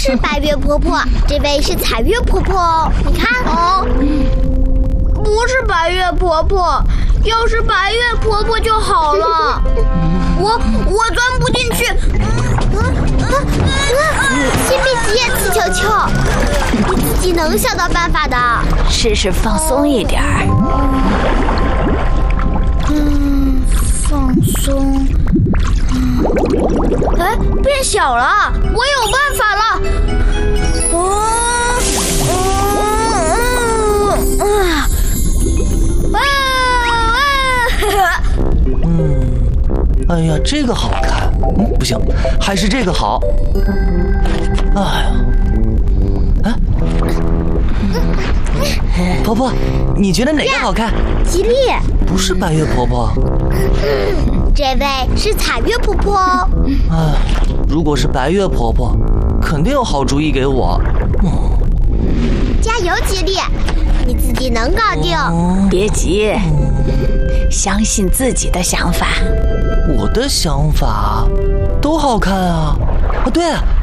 是白月婆婆，这位是彩月婆婆哦。你看， 不是白月婆婆，要是白月婆婆就好了。我钻不进去。 先别急，刺球球，你自己能想到办法的。 试试放松一点儿。 放松。哎，变小了，我有办法了。 哎呀，这个好看。不行，还是这个好。哎呀，婆婆，你觉得哪个好看？ 吉利， 不是白月婆婆。 这位是彩月婆婆哦。 哎，如果是白月婆婆，肯定有好主意给我。 加油，吉利，你自己能搞定。 别急，相信自己的想法。 我的想法都好看啊！对了，